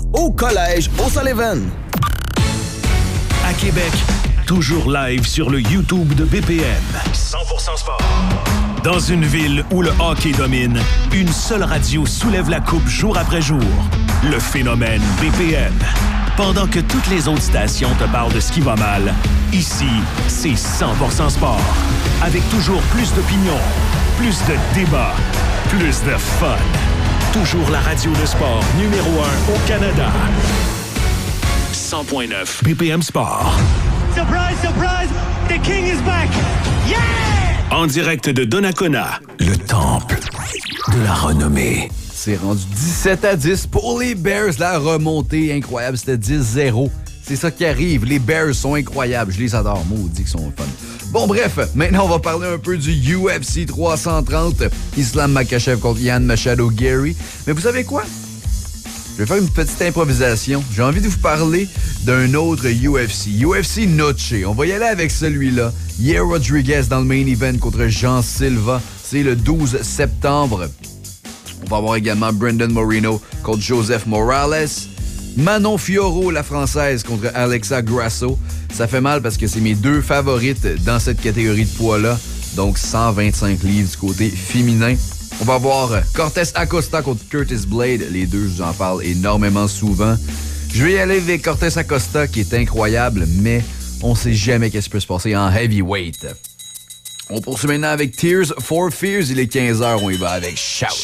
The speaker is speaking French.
au Collège O'Sullivan. À Québec, toujours live sur le YouTube de BPM. 100% sport. Dans une ville où le hockey domine, une seule radio soulève la coupe jour après jour. Le phénomène BPM. Pendant que toutes les autres stations te parlent de ce qui va mal, ici, c'est 100% sport. Avec toujours plus d'opinions, plus de débats, plus de fun. Toujours la radio de sport numéro 1 au Canada. 100.9 BPM Sport. Surprise, surprise, the king is back! Yeah! En direct de Donnacona, le temple de la renommée. C'est rendu 17-10 pour les Bears. La remontée incroyable, c'était 10-0. C'est ça qui arrive. Les Bears sont incroyables. Je les adore. Maudit qu'ils sont fun. Bon, bref, maintenant, on va parler un peu du UFC 330. Islam Makhachev contre Ian Machado Gary. Mais vous savez quoi? Je vais faire une petite improvisation. J'ai envie de vous parler d'un autre UFC. UFC Noche. On va y aller avec celui-là. Yair Rodriguez dans le main event contre Jean Silva. C'est le 12 septembre. On va avoir également Brandon Moreno contre Joseph Morales. Manon Fiorot, la Française, contre Alexa Grasso. Ça fait mal parce que c'est mes deux favorites dans cette catégorie de poids-là. Donc 125 livres du côté féminin. On va voir Cortés Acosta contre Curtis Blade. Les deux, je vous en parle énormément souvent. Je vais y aller avec Cortés Acosta, qui est incroyable, mais on sait jamais qu'est-ce qui peut se passer en heavyweight. On poursuit maintenant avec Tears for Fears. Il est 15h, on y va avec Shout.